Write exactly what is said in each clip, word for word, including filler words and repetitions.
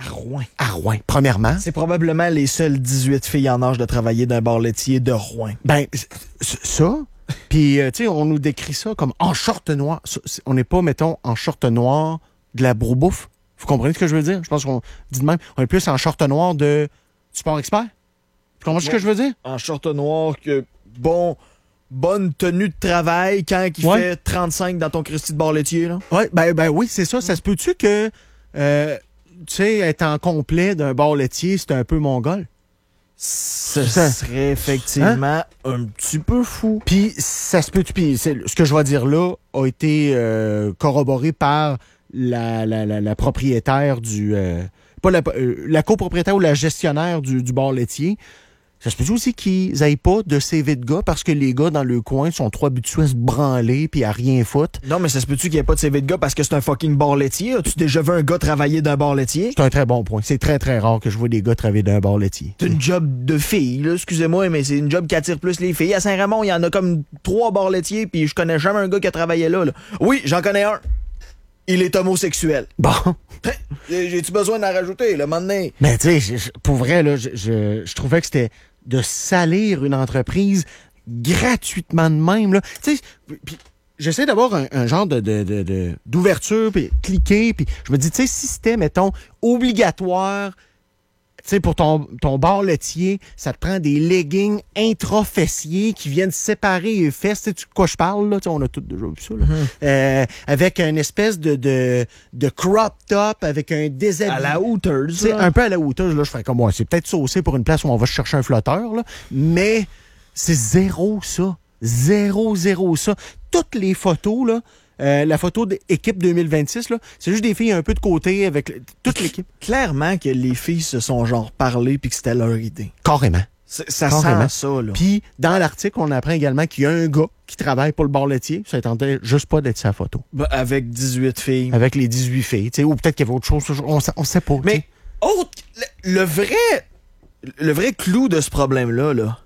À Rouen. À Rouen, premièrement. C'est probablement les seules dix-huit filles en âge de travailler d'un bar laitier de Rouen. Ben, ça... Puis, euh, tu sais, on nous décrit ça comme en short noir. On n'est pas, mettons, en short noir de la broubouffe. Vous comprenez ce que je veux dire? Je pense qu'on dit de même. On est plus en short noir de Sport Expert. Tu comprends ce que je veux dire? En short noir que, bon, bonne tenue de travail quand il ouais. fait trente-cinq dans ton Christy de bar laitier, là. Ouais, ben, ben oui, c'est ça. Ça se peut-tu que, euh, tu sais, être en complet d'un bar laitier, c'est un peu mongol? Ce ça serait effectivement hein? un petit peu fou. Puis ça se peut, puis ce que je vais dire là a été euh, corroboré par la, la, la, la propriétaire du... Euh, pas la, euh, la copropriétaire ou la gestionnaire du, du bar laitier. Ça se peut aussi qu'ils n'aillent pas de C V de gars parce que les gars dans le coin sont trop habitués à se branler puis à rien foutre. Non, mais ça se peut-tu qu'il n'y ait pas de C V de gars parce que c'est un fucking bar laitier? As-tu déjà vu un gars travailler d'un bar laitier? C'est un très bon point. C'est très, très rare que je vois des gars travailler d'un bar laitier. C'est une job de fille, là. Excusez-moi, mais c'est une job qui attire plus les filles. À Saint-Raymond, il y en a comme trois bars laitiers puis je connais jamais un gars qui a travaillé là. là. Oui, j'en connais un. Il est homosexuel. Bon. J'ai-tu besoin d'en rajouter, là, maintenant? Mais tu sais, pour vrai, là, je, je, je trouvais que c'était de salir une entreprise gratuitement de même, là. Tu sais, puis j'essaie d'avoir un, un genre de, de, de, de, d'ouverture, puis cliquer, puis je me dis, tu sais, si c'était, mettons, obligatoire, tu sais, pour ton, ton bar laitier, ça te prend des leggings intra-fessiers qui viennent séparer les fesses. Tu sais de quoi je parle, là? Tu sais, on a tous déjà vu ça, là. Mm-hmm. Euh, avec une espèce de, de, de crop top, avec un déshabillé. À la Hooters. Tu sais, un peu à la Hooters, là. Je ferais comme moi. C'est peut-être saucé pour une place où on va chercher un flotteur, là. Mais c'est zéro, ça. Zéro, zéro, ça. Toutes les photos, là. Euh, la photo d'équipe deux mille vingt-six, là, c'est juste des filles un peu de côté avec le, toute l'équipe. Clairement que les filles se sont genre parlé puis que c'était leur idée. Carrément. C'est, ça Carrément. sent ça, là. Puis, dans l'article, on apprend également qu'il y a un gars qui travaille pour le bar laitier. Ça ne tentait juste pas d'être sa photo. Ben, avec dix-huit filles. Avec les dix-huit filles. T'sais, ou peut-être qu'il y avait autre chose. On ne sait pas. Mais, autre, le, le vrai le vrai clou de ce problème-là, là,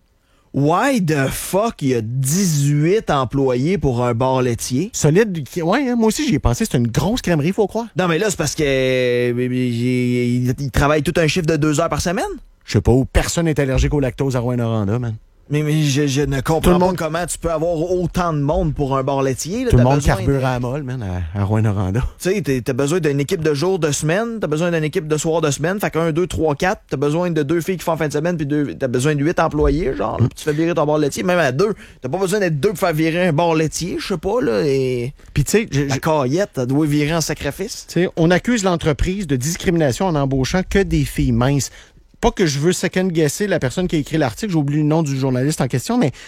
why the fuck il y a dix-huit employés pour un bar laitier? Solide. Ouais, hein, moi aussi, j'y ai pensé. C'est une grosse crèmerie, faut croire. Non, mais là, c'est parce que euh, il, il travaille tout un chiffre de deux heures par semaine? Je sais pas où personne n'est allergique au lactose à Rouyn-Noranda, man. Mais, mais je, je ne comprends pas comment tu peux avoir autant de monde pour un bar laitier. Là. Tout T'as le monde besoin carbure de... à molle, man, à, à Rouyn-Noranda. Tu sais, t'as besoin d'une équipe de jour de semaine, t'as besoin d'une équipe de soir de semaine, fait qu'un, deux, trois, quatre, t'as besoin de deux filles qui font en fin de semaine, puis deux, t'as besoin de huit employés, genre, mm. Puis tu fais virer ton bar laitier, même à deux. T'as pas besoin d'être deux pour faire virer un bar laitier, je sais pas, là, et... Puis tu sais... La caillette, elle doit virer en sacrifice. Tu sais, on accuse l'entreprise de discrimination en embauchant que des filles minces. Pas que je veux second-guesser la personne qui a écrit l'article, j'ai oublié le nom du journaliste en question, mais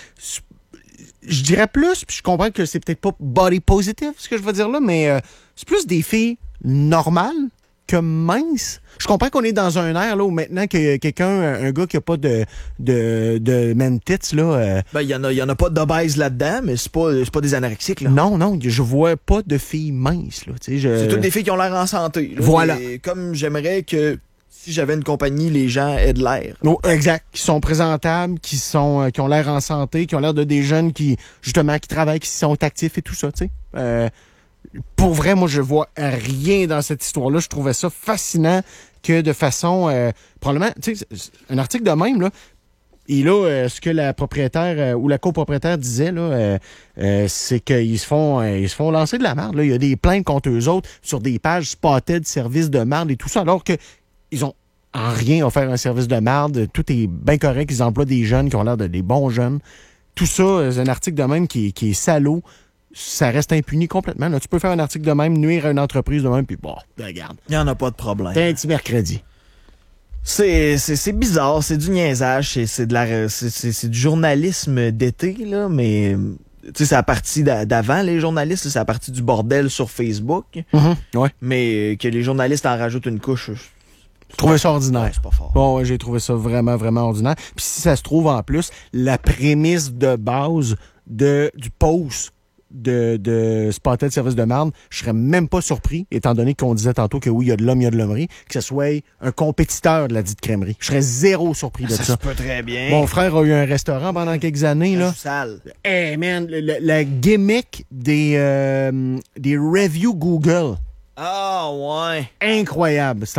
je dirais plus, puis je comprends que c'est peut-être pas body positive, ce que je veux dire là, mais euh, c'est plus des filles normales que minces. Je comprends qu'on est dans un air là où maintenant que quelqu'un, un gars qui a pas de de, de man tits, là... Euh, ben, il y en a, y en a pas d'obèses là-dedans, mais c'est pas, c'est pas des anorexiques, là. Non, non, je vois pas de filles minces, là. Tu sais, je... C'est toutes des filles qui ont l'air en santé. Là, voilà. Et comme j'aimerais que... Si j'avais une compagnie, les gens aient de l'air. Oh, exact. Qui sont présentables, qui sont, euh, qui ont l'air en santé, qui ont l'air de des jeunes qui, justement, qui travaillent, qui sont actifs et tout ça, tu sais. Euh, pour vrai, moi, je vois rien dans cette histoire-là. Je trouvais ça fascinant que de façon, euh, probablement, tu sais, un article de même, là, et là, euh, ce que la propriétaire euh, ou la copropriétaire disait, là, euh, euh, c'est qu'ils se font euh, ils se font lancer de la merde. Là. Il y a des plaintes contre eux autres sur des pages spotted, services de merde et tout ça, alors que ils ont en rien offert un service de marde. Tout est bien correct. Ils emploient des jeunes qui ont l'air de des bons jeunes. Tout ça, c'est un article de même qui, qui est salaud. Ça reste impuni complètement. Là, tu peux faire un article de même, nuire à une entreprise de même, puis bon, regarde. Il n'y en a pas de problème. T'as un petit mercredi. C'est, c'est, c'est bizarre, c'est du niaisage, c'est, c'est, de la, c'est, c'est, c'est du journalisme d'été, là, mais... Tu sais, c'est à partir d'avant, les journalistes, c'est à partir du bordel sur Facebook. Mm-hmm, ouais. Mais que les journalistes en rajoutent une couche... Je trouvais ça ordinaire. Ouais, c'est pas fort. Bon, ouais, j'ai trouvé ça vraiment, vraiment ordinaire. Puis si ça se trouve, en plus, la prémisse de base de, du post de, de Spotted Service de Marde, je serais même pas surpris, étant donné qu'on disait tantôt que oui, il y a de l'homme, il y a de l'hommerie, que ce soit un compétiteur de la dite crèmerie. Je serais zéro surpris de ça. ça. Ça se peut très bien. Mon frère a eu un restaurant pendant quelques années, là. Sale. Hey, man, la, la gimmick des, euh, des reviews Google. Ah, ouais. Incroyable.